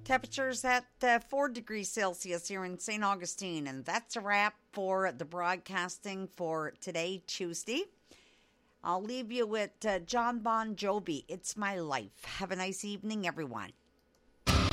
Temperatures at 4 degrees Celsius here in St. Augustine. And that's a wrap for the broadcasting for today, Tuesday. I'll leave you with John Bon Jovi, It's My Life. Have a nice evening, everyone.